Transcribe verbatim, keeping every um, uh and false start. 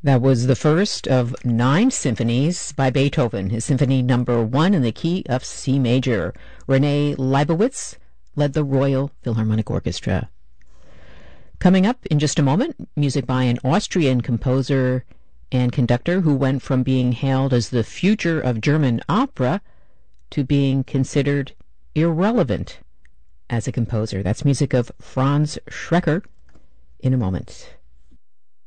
That was the first of nine symphonies by Beethoven, his Symphony Number One in the key of C major. Renee Leibowitz led the Royal Philharmonic Orchestra. Coming up in just a moment, music by an Austrian composer and conductor who went from being hailed as the future of German opera to being considered irrelevant as a composer. That's music of Franz Schreker in a moment.